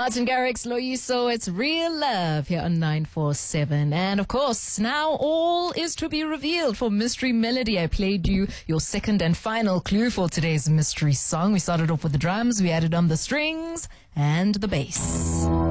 Martin Garrix, Loyiso, it's Real Love here on 947. And of course, now all is to be revealed for Mystery Melody. I played you your second and final clue for today's mystery song. We started off with the drums, we added on the strings and the bass.